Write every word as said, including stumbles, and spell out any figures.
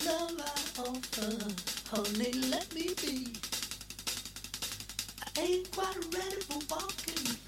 love I offer, honey, let me be. I ain't quite ready for walking.